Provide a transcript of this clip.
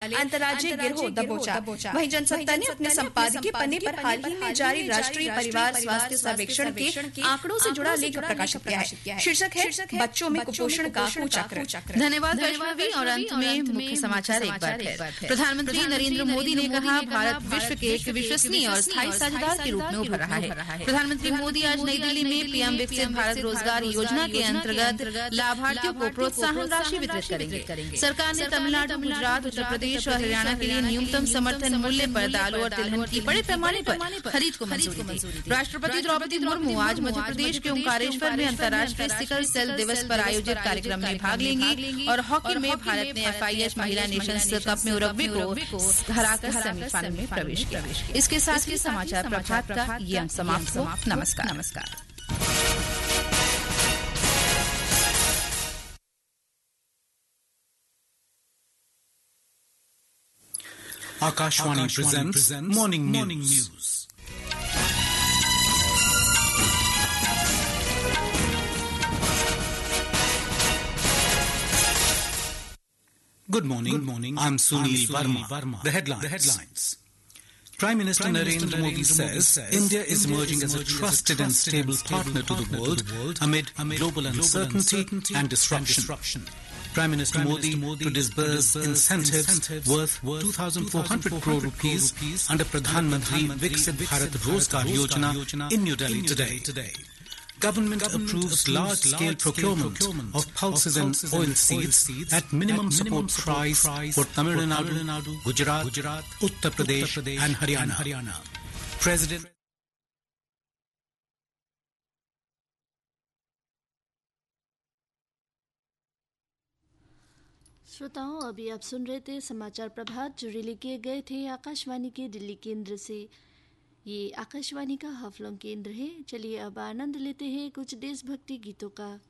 अंतर्राज्यीय गिरोह दबोचा। वहीं जनसत्ता ने अपने संपादकीय पन्ने पर हाल ही में जारी राष्ट्रीय परिवार स्वास्थ्य सर्वेक्षण के आंकड़ों से जुड़ा लेख प्रकाशित किया है। शीर्षक है बच्चों में कुपोषण का कुचक्र। धन्यवाद वैष्णवी। और अंत में मुख्य समाचार एक बार फिर। प्रधानमंत्री नरेंद्र मोदी ने कहा, भारत विश्व के एक विश्वसनीय और स्थायी साझेदार के रूप में उभर रहा है। प्रधानमंत्री मोदी आज नई दिल्ली में पीएम विकसित भारत रोजगार योजना के अंतर्गत लाभार्थियों को प्रोत्साहन राशि वितरित करेंगे। सरकार ने तमिलनाडु, गुजरात, उत्तर प्रदेश और हरियाणा के लिए न्यूनतम समर्थन मूल्य पर दालों और तिलहन की बड़े पैमाने पर खरीद को मंजूरी दी। राष्ट्रपति द्रौपदी मुर्मू आज मध्य प्रदेश के ओंकारेश्वर में अंतर्राष्ट्रीय सिकल सेल दिवस पर आयोजित कार्यक्रम में भाग लेंगी। और हॉकी में भारत ने FIH महिला नेशंस कप में उरुग्वे को हराकर सेमीफाइनल में प्रवेश किया। इसके साथ ही समाचार प्रभात का ये अंक समाप्त हुआ। नमस्कार। Akashvani presents Morning News. Good morning. I'm Sunil Verma. The headlines. Prime Minister Narendra Modi says India is emerging as a trusted and stable partner to the world amid global uncertainty and disruption. Prime Minister Modi to disburse incentives worth 2,400 crore rupees under Pradhan Mantri Viksit Bharat Rozgar Yojana in New Delhi today. Government approves large-scale procurement of pulses and oilseeds at minimum support price for Tamil Nadu, Gujarat, Uttar Pradesh and Haryana. President श्रोताओं, अभी आप सुन रहे थे समाचार प्रभात जो relay किए गए थे आकाशवाणी के दिल्ली केंद्र से। ये आकाशवाणी का हाफलॉन्ग केंद्र है। चलिए अब आनंद लेते हैं कुछ देशभक्ति गीतों का।